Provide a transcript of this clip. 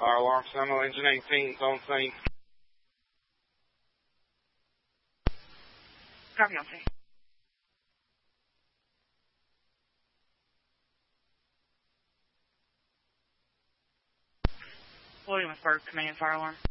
Fire alarm, Seminole Engine 18, on scene. Copy on scene. Williamsburg, command fire alarm.